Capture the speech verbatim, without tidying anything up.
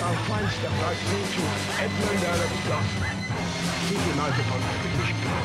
our fine step right through to Edmund Alexander. Keep United on